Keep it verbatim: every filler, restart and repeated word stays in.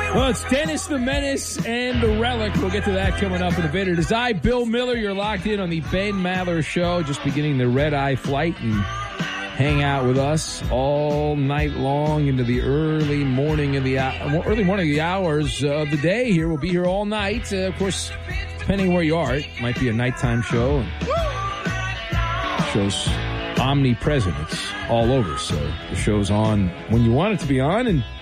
Well, it's Dennis the Menace and the Relic. We'll get to that coming up in a bit. It is I, Bill Miller. You're locked in on the Ben Maller Show, just beginning the red-eye flight, and hang out with us all night long into the early morning of the early morning of the hours of the day. Here, we'll be here all night. Uh, of course, depending where you are, it might be a nighttime show. And show's omnipresent. It's all over. So the show's on when you want it to be on, and